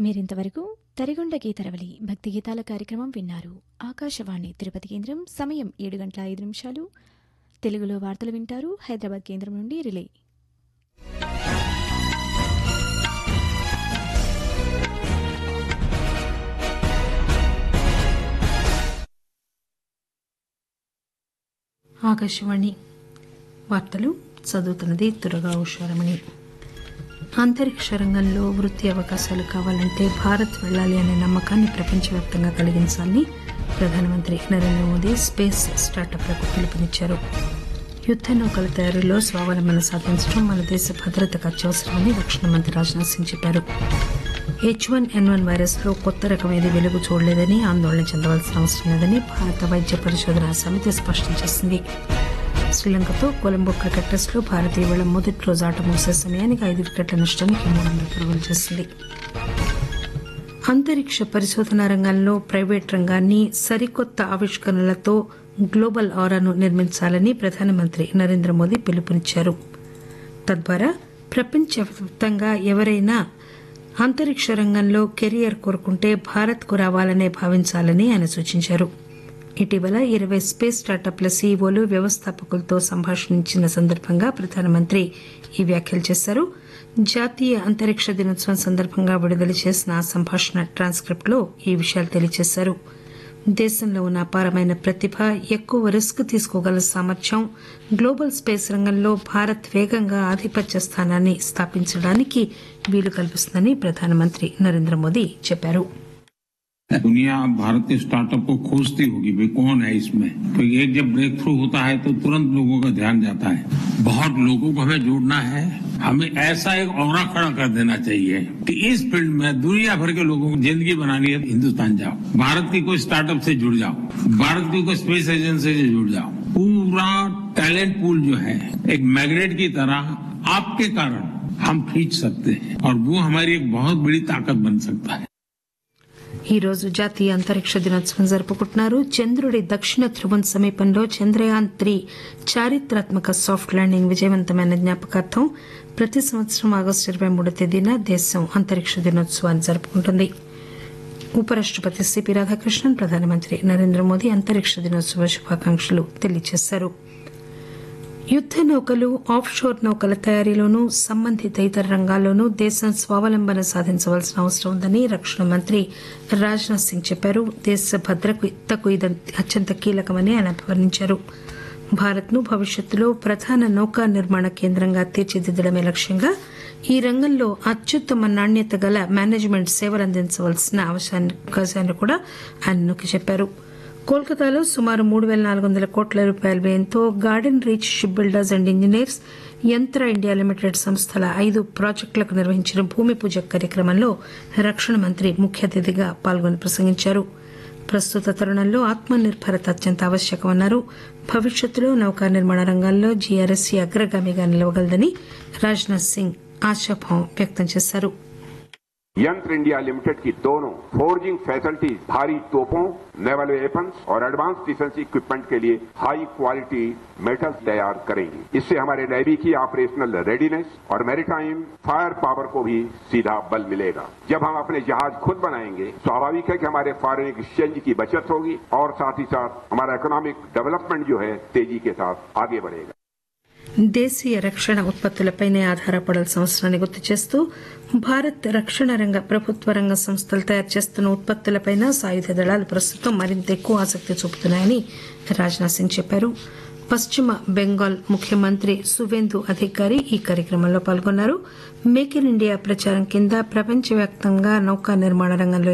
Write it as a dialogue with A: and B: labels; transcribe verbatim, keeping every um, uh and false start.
A: మీరింతవరకు తరిగొండ గీతరవలి భక్తి గీతాల కార్యక్రమం విన్నారు. ఆకాశవాణి తిరుపతి కేంద్రం సమయం ఏడు గంటల ఐదు నిమిషాలు. తెలుగులో వార్తలు వింటారు హైదరాబాద్ కేంద్రం నుండి రిలే.
B: ఆకాశవాణి వార్తలు చదువుతున్నది తురగా ఉషారమణి. అంతరిక్ష రంగంలో వృత్తి అవకాశాలు కావాలంటే భారత్ వెళ్లాలి అనే నమ్మకాన్ని ప్రపంచవ్యాప్తంగా కలిగించాలని ప్రధానమంత్రి నరేంద్ర మోదీ స్పేస్ స్టార్టప్లకు పిలుపునిచ్చారు. యుద్ద నౌకల తయారీలో స్వావలంబన సాధించడం మన దేశ భద్రతకు అత్యవసరమని రక్షణ మంత్రి రాజ్నాథ్ సింగ్ చెప్పారు. హెచ్ వన్ ఎన్ వన్ వైరస్ లో కొత్త రకం ఏది వెలుగు చూడలేదని, ఆందోళన చెందవలసిన అవసరం లేదని భారత వైద్య పరిశోధన సమితి స్పష్టం చేసింది. శ్రీలంకతో కొలంబో క్రికెట్ టెస్టులో భారత్ ఇవాళ మొదటి రోజు ఆట ముగిసే సమయానికి ఐదు వికెట్ల నష్టానికి మూడు వందల పరుగులు చేసింది. అంతరిక్ష పరిశోధన రంగంలో ప్రైవేట్ రంగాన్ని సరికొత్త ఆవిష్కరణలతో గ్లోబల్ ఆరాను నిర్మించాలని ప్రధానమంత్రి నరేంద్ర మోదీ పిలుపునిచ్చారు. తద్వారా ప్రపంచవ్యాప్తంగా ఎవరైనా అంతరిక్ష రంగంలో కెరియర్ కోరుకుంటే భారత్కు రావాలనే భావించాలని ఆయన సూచించారు. ఇటీవల ఇరవై స్పేస్ స్టార్టప్ల సీఈఓలు వ్యవస్థాపకులతో సంభాషించిన సందర్భంగా ప్రధానమంత్రి ఈ వ్యాఖ్యలు చేశారు. జాతీయ అంతరిక్ష దినోత్సవం సందర్భంగా విడుదల చేసిన ఆ సంభాషణ ట్రాన్స్క్రిప్ట్ లో ఈ విషయాలు తెలియజేశారు. దేశంలో ఉన్న అపారమైన ప్రతిభ, ఎక్కువ రిస్క్ తీసుకోగల సామర్థ్యం, గ్లోబల్ స్పేస్ రంగంలో భారత్ వేగంగా ఆధిపత్య స్థానాన్ని స్థాపించడానికి వీలు కల్పిస్తుందని ప్రధానమంత్రి నరేంద్ర మోదీ చెప్పారు.
C: दुनिया भारत के स्टार्टअप को खोजती होगी, भाई कौन है इसमें, क्योंकि एक जब ब्रेक थ्रू होता है तो तुरंत लोगों का ध्यान जाता है. बहुत लोगों को हमें जोड़ना है. हमें ऐसा एक औरा खड़ा कर देना चाहिए कि इस फील्ड में दुनिया भर के लोगों को जिंदगी बनानी है, हिंदुस्तान जाओ, भारत की कोई स्टार्टअप से जुड़ जाओ, भारत की कोई स्पेस एजेंसी से जुड़ जाओ. पूरा टैलेंट पूल जो है एक मैग्नेट की तरह आपके कारण हम खींच सकते हैं और वो हमारी एक बहुत बड़ी ताकत बन सकता है.
B: ఈ రోజు జాతీయ అంతరిక్ష దినోత్సవం జరుపుకుంటున్నారు. చంద్రుడి దక్షిణ ధ్రువం సమీపంలో చంద్రయాన్ త్రీ చారిత్రాత్మక సాఫ్ట్ ల్యాండింగ్ విజయవంతమైన జ్ఞాపకార్థం ప్రతి సంవత్సరం ఆగస్టు ఇరవై మూడో తేదీన దేశం అంతరిక్ష దినోత్సవాన్ని జరుపుకుంటుంది. ఉపరాష్టపతి సిపి రాధాకృష్ణన్, ప్రధానమంత్రి నరేంద్ర మోదీ అంతరిక్ష దినోత్సవ శుభాకాంక్షలు తెలియజేశారు. యుద్ద నౌకలు, ఆఫ్షోర్ నౌకల తయారీలోనూ సంబంధిత ఇతర రంగాల్లోనూ దేశం స్వావలంబన సాధించవలసిన అవసరం ఉందని రక్షణ మంత్రి రాజ్నాథ్ సింగ్ చెప్పారు. దేశ భద్రతకు ఇది అత్యంత కీలకమని ఆయన అభివర్ణించారు. భారత్ ను భవిష్యత్తులో ప్రధాన నౌకా నిర్మాణ కేంద్రంగా తీర్చిదిద్దడమే లక్ష్యంగా ఈ రంగంలో అత్యుత్తమ నాణ్యత గల మేనేజ్మెంట్ సేవలు అందించవలసిన అవకాశాన్ని కూడా ఆయన నొక్కి చెప్పారు. కోల్కతాలో సుమారు మూడు పేల నాలుగు వందల కోట్ల రూపాయల వ్యయంతో garden reach ship builders and engineers, యంత్ర ఇండియా లిమిటెడ్ సంస్థల ఐదు ప్రాజెక్టులకు నిర్వహించిన భూమి పూజ కార్యక్రమంలో రక్షణ మంత్రి ముఖ్య అతిథిగా పాల్గొని ప్రసంగించారు. ప్రస్తుత తరుణంలో ఆత్మ నిర్భరత అత్యంత ఆవశ్యకమన్నారు. భవిష్యత్తులో నౌకా నిర్మాణ రంగాల్లో జీఆర్ఎస్సీ అగ్రగామిగా నిలవగలదని రాజ్నాథ్ సింగ్ ఆశాభావం వ్యక్తం చేశారు.
D: यंत्र इंडिया लिमिटेड की दोनों फोर्जिंग फैसिलिटीज भारी तोपों, नेवल वेपन्स और एडवांस डिफेंस इक्विपमेंट के लिए हाई क्वालिटी मेटल्स तैयार करेंगी. इससे हमारे नेवी की ऑपरेशनल रेडीनेस और मैरीटाइम फायर पावर को भी सीधा बल मिलेगा. जब हम अपने जहाज खुद बनाएंगे, स्वाभाविक है कि हमारे फॉरेन एक्सचेंज की बचत होगी और साथ ही साथ हमारा इकोनॉमिक डेवलपमेंट जो है तेजी के साथ आगे बढ़ेगा.
B: దేశీయ రక్షణ ఉత్పత్తులపైనే ఆధారపడాల్సిన అవసరాన్ని గుర్తు చేస్తూ భారత్ రక్షణ రంగ ప్రభుత్వ రంగ సంస్థలు తయారు చేస్తున్న ఉత్పత్తులపై సాయుధ దళాలు ప్రస్తుతం మరింత ఎక్కువ ఆసక్తి చూపుతున్నాయని రాజ్నాథ్ సింగ్ చెప్పారు. పశ్చిమ బెంగాల్ ముఖ్యమంత్రి సువేందు అధికారి ఈ కార్యక్రమంలో పాల్గొన్నారు. మేక్ ఇన్ ఇండియా ప్రచారం కింద ప్రపంచవ్యాప్తంగా నౌకా నిర్మాణ రంగంలో